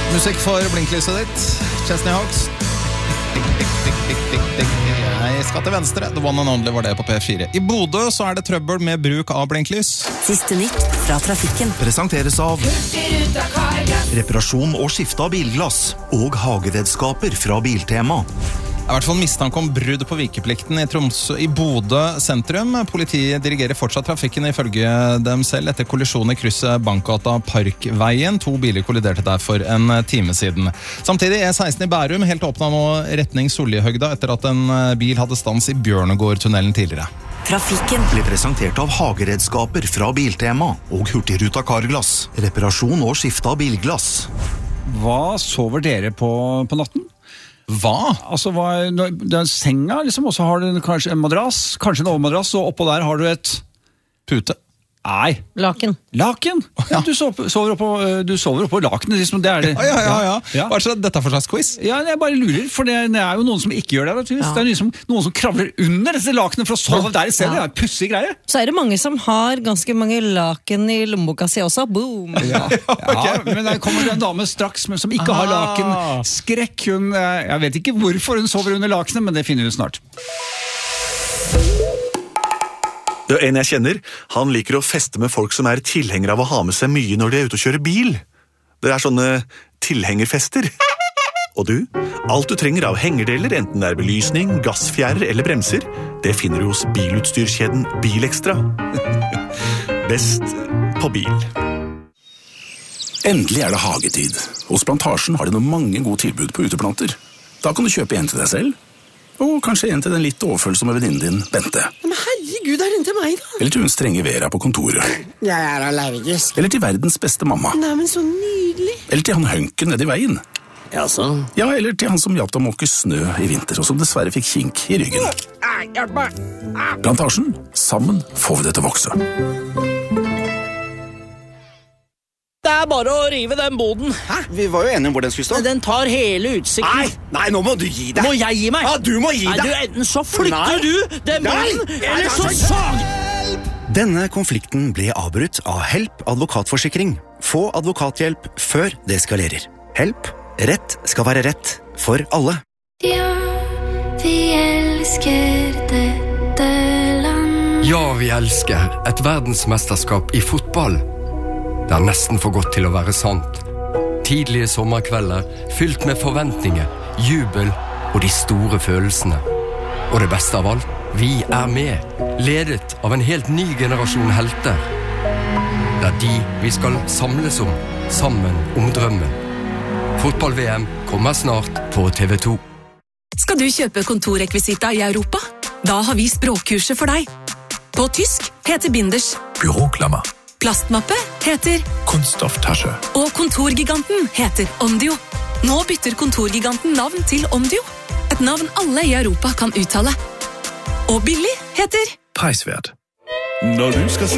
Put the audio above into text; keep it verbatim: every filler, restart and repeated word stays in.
Musikk for blinklyset ditt. Chesney Hawks. Jeg skal til venstre. The One and Only var det på P fire. I Bodø så er det trøbbel med bruk av blinklys. Siste nytt fra trafikken. Presenteres av reparasjon og skifte av bilglass og hageredskaper fra Biltema. Det er i hvert fall mistanke om brudd på vikeplikten i Tromsø i Bodø sentrum. Politiet dirigerer fortsatt trafikken ifølge dem selv etter kollisjon i krysset Bankgata Parkveien. To biler kolliderte der for en time siden. Samtidig E seksten i Bærum helt åpnet nå retning Sollihøgda etter at en bil hadde stans i Bjørnegårdtunnelen tidligere. Trafikken Blir presentert av hageredskaper fra Biltema og Hurtigruta Carglass. Reparasjon og skifte av bilglass. Hva sover dere på på natten? Hva? Altså, hva, det er en senga, liksom, og så har du kanskje en madrass, kanskje en overmadrass, og oppå der har du et... Pute? Nei. Laken. Laken? Ja, du sover, sover oppå, du sover oppå lakenet, liksom, det er det. Ja, ja, ja. ja. Ja. Hva er det dette for slags quiz? Ja, jeg bare lurer, for det, det er jo noen som ikke gjør det, naturligvis. Ja. Det er noen som, noen som kravler under disse lakenet for å sove der i stedet. Det er en pussig greie. Så er det mange som har ganske mange laken i lommeboka si også. Boom! Ja, ja, men der kommer det en dame straks men som ikke har laken. Skrekk, hun, jeg vet ikke hvorfor hun sover under lakenet, men det finner vi snart. Det er en jeg kjenner, han liker å feste med folk som er tilhengere av å ha med seg mye når de er ute og kjører bil. Det er sånne tilhengerfester. Og du, alt du trenger av hengerdeler, enten det er belysning, gassfjærer eller bremser, det finner du hos bilutstyrskjeden Bilekstra. Best på bil. Endelig er det hagetid. Hos Plantasjen har de noen mange gode tilbud på uteplanter. Da kan du kjøpe en til deg selv, og kanskje en til den litt overfølsomme venninnen din, Bente. Men herregud, er den til meg da? Eller til hun strenge Vera på kontoret. Jeg er allergisk. Eller til verdens beste mamma. Nei, men så nydelig. Eller til han hønken nede i veien. Ja, så. Ja, eller til han som hjalp deg å måke snø i vinter, og som dessverre fikk kink i ryggen. Plantasjen, sammen får vi det til å vokse. Det er bare å rive den boden. Hæ? Vi var jo enige om hvor den skulle stå. Den tar hele utsikten. Nei, nei, nå må du gi deg. Må jeg gi meg? Ja, du må gi nei, deg. Du, enten så flytter nei. du den boden, nei. eller nei, så sag. Denne konflikten ble avbrutt av Help advokatforsikring. Få advokathjelp før det eskalerer. Help. Rett skal være rett for alle. Ja, vi elsker dette land. Ja, vi elsker et verdensmesterskap i fotball. Det er nesten for godt til å være sant. Tidlige sommerkvelder, fylt med forventninger, jubel og de store følelsene. Og det beste av alt, vi er med, ledet av en helt ny generasjon helter. Det er de vi skal samles om, sammen om drømmen. Fotball-V M kommer snart på T V to. Skal du kjøpe kontorrekvisita i Europa? Da har vi språkkurset for deg. På tysk heter Binders. Büroklammer. Plastmappe heter Kunststofftasje. Og kontorgiganten heter Omdio. Nå bytter kontorgiganten navn til Omdio. Et navn alle i Europa kan uttale. Og billig heter Preisverd. Når du skal se